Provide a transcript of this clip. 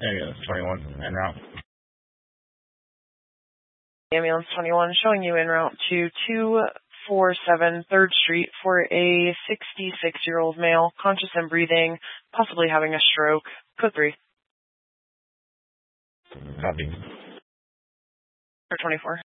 Ambulance 21 en route. Ambulance 21 showing you en route to 247 3rd Street for a 66-year-old male, conscious and breathing, possibly having a stroke. Code 3. Copy. For 24.